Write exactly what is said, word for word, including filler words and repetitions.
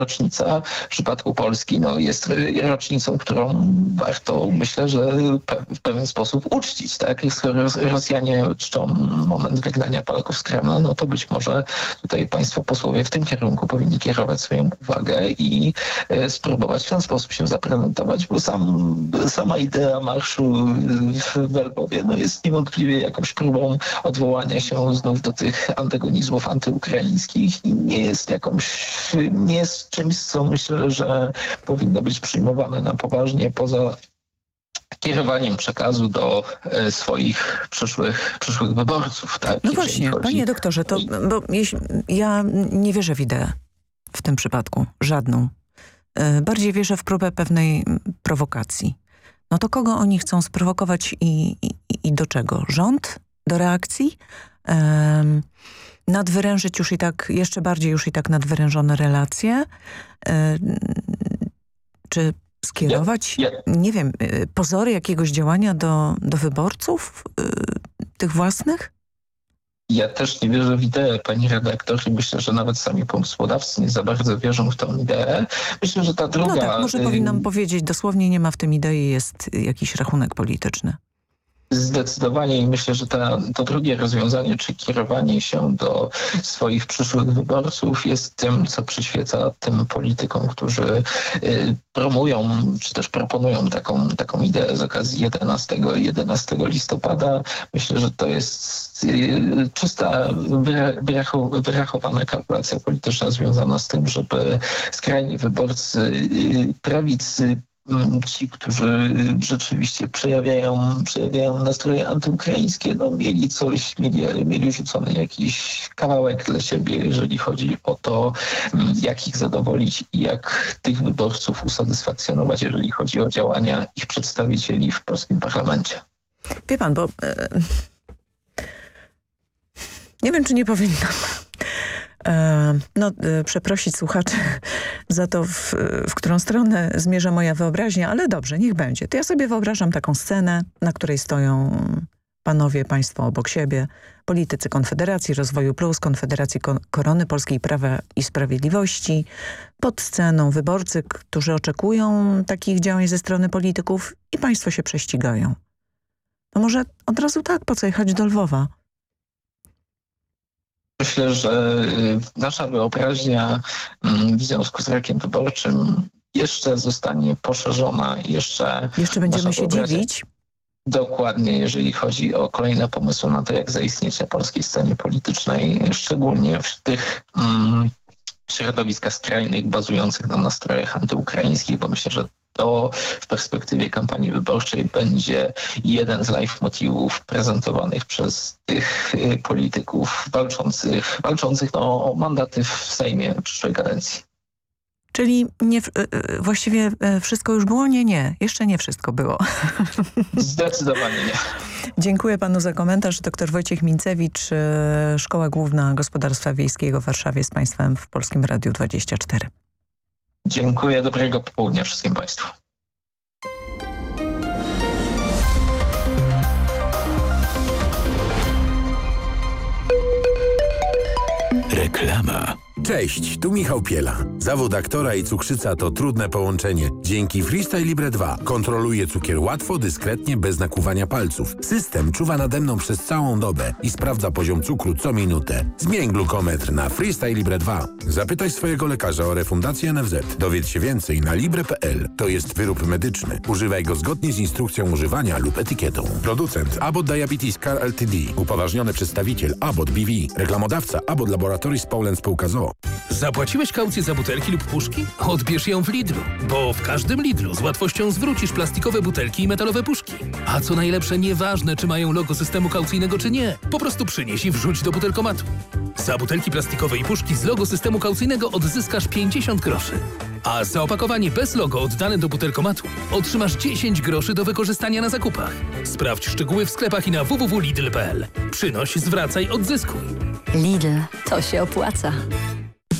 rocznica w przypadku Polski no, jest rocznicą, którą warto, myślę, że w pewien sposób uczcić. Tak? Skoro Rosjanie czczą moment wygnania Polaków z Kremla, no to być może tutaj państwo posłowie w tym kierunku powinni kierować swoją uwagę i spróbować w ten sposób się zaprezentować, bo sam, sama idea marszu w Lwowie no, jest niewątpliwie jakąś próbą odwołania się znów do tych antagonizmów antyukraińskich i nie jest jakąś, nie jest czymś, co myślę, że powinno być przyjmowane na poważnie poza kierowaniem przekazu do e, swoich przyszłych, przyszłych wyborców. Tak? No właśnie, chodzi... panie doktorze, to, bo jeśli, ja nie wierzę w ideę w tym przypadku, żadną. E, bardziej wierzę w próbę pewnej prowokacji. No to kogo oni chcą sprowokować i, i, i do czego? Rząd? Do reakcji? E, nadwyrężyć już i tak, jeszcze bardziej już i tak nadwyrężone relacje? E, czy skierować, Ja, ja. nie wiem, pozory jakiegoś działania do, do wyborców yy, tych własnych? Ja też nie wierzę w ideę, pani redaktor, i myślę, że nawet sami pomysłodawcy nie za bardzo wierzą w tę ideę. Myślę, że ta druga... No tak, może powinnam powiedzieć, dosłownie nie ma w tym idei, jest jakiś rachunek polityczny. Zdecydowanie i myślę, że ta, to drugie rozwiązanie, czy kierowanie się do swoich przyszłych wyborców jest tym, co przyświeca tym politykom, którzy y, promują, czy też proponują taką, taką ideę z okazji jedenastego listopada. Myślę, że to jest y, czysta, wyrachu, wyrachowana kalkulacja polityczna związana z tym, żeby skrajni wyborcy y, prawicy, ci, którzy rzeczywiście przejawiają, przejawiają nastroje antyukraińskie, no mieli coś, mieli, mieli rzucony jakiś kawałek dla siebie, jeżeli chodzi o to, jak ich zadowolić i jak tych wyborców usatysfakcjonować, jeżeli chodzi o działania ich przedstawicieli w polskim parlamencie. Wie pan, bo e, nie wiem, czy nie powinnam no, przeprosić słuchaczy za to, w, w którą stronę zmierza moja wyobraźnia, ale dobrze, niech będzie. To ja sobie wyobrażam taką scenę, na której stoją panowie, państwo obok siebie, politycy Konfederacji Rozwoju Plus, Konfederacji Korony Polskiej Prawa i Sprawiedliwości, pod sceną wyborcy, którzy oczekują takich działań ze strony polityków i państwo się prześcigają. No może od razu tak, po co jechać do Lwowa? Myślę, że nasza wyobraźnia w związku z rokiem wyborczym jeszcze zostanie poszerzona. Jeszcze, jeszcze będziemy się dziwić. Dokładnie, jeżeli chodzi o kolejne pomysły na to, jak zaistnieć na polskiej scenie politycznej, szczególnie w tych mm, środowiskach skrajnych bazujących na nastrojach antyukraińskich, bo myślę, że to w perspektywie kampanii wyborczej będzie jeden z leitmotywów prezentowanych przez tych polityków walczących, walczących no, o mandaty w Sejmie przyszłej kadencji. Czyli nie, właściwie wszystko już było? Nie, nie. Jeszcze nie wszystko było. Zdecydowanie nie. Dziękuję panu za komentarz. Doktor Wojciech Mincewicz, Szkoła Główna Gospodarstwa Wiejskiego w Warszawie, z państwem w Polskim Radiu dwadzieścia cztery. Dziękuję. Dobrego popołudnia wszystkim państwu. Reklama. Cześć, tu Michał Piela. Zawód aktora i cukrzyca to trudne połączenie. Dzięki Freestyle Libre dwa kontroluję cukier łatwo, dyskretnie, bez nakłuwania palców. System czuwa nade mną przez całą dobę i sprawdza poziom cukru co minutę. Zmień glukometr na Freestyle Libre dwa. Zapytaj swojego lekarza o refundację N F Z. Dowiedz się więcej na libre kropka p l. To jest wyrób medyczny. Używaj go zgodnie z instrukcją używania lub etykietą. Producent Abbott Diabetes Care Ltd. Upoważniony przedstawiciel Abbott B V. Reklamodawca Abbott Laboratories Poland Spółka z o o. Zapłaciłeś kaucję za butelki lub puszki? Odbierz ją w Lidlu, bo w każdym Lidlu z łatwością zwrócisz plastikowe butelki i metalowe puszki. A co najlepsze, nieważne czy mają logo systemu kaucyjnego czy nie, po prostu przynieś i wrzuć do butelkomatu. Za butelki plastikowe i puszki z logo systemu kaucyjnego odzyskasz pięćdziesiąt groszy. A za opakowanie bez logo oddane do butelkomatu otrzymasz dziesięć groszy do wykorzystania na zakupach. Sprawdź szczegóły w sklepach i na w w w kropka lidl kropka p l. Przynoś, zwracaj, odzyskuj. Lidl, to się opłaca.